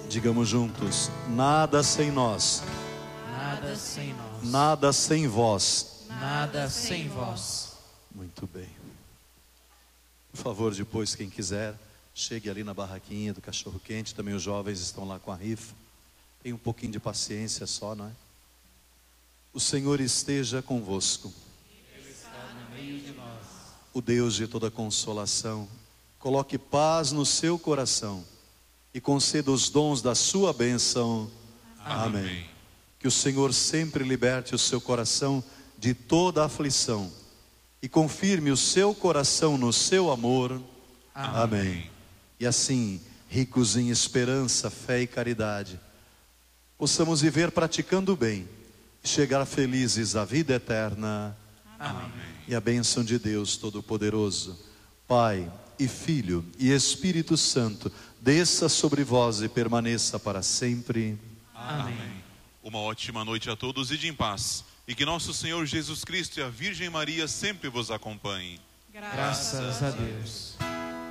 Digamos juntos: nada sem nós, Nada sem nós, nada sem vós. nada sem vós. Muito bem. Por favor, depois, quem quiser, chegue ali na barraquinha do cachorro-quente. Também os jovens estão lá com a rifa. Tenha um pouquinho de paciência só, não é? O Senhor esteja convosco. Ele está no meio de nós. O Deus de toda consolação, coloque paz no seu coração e conceda os dons da sua bênção. Amém. Que o Senhor sempre liberte o seu coração de toda aflição e confirme o seu coração no seu amor. Amém. E assim, ricos em esperança, fé e caridade, possamos viver praticando o bem e chegar felizes à vida eterna. Amém. E a bênção de Deus Todo-Poderoso, Pai e Filho e Espírito Santo, desça sobre vós e permaneça para sempre. Amém. Uma ótima noite a todos e de em paz. E que nosso Senhor Jesus Cristo e a Virgem Maria sempre vos acompanhem. Graças a Deus.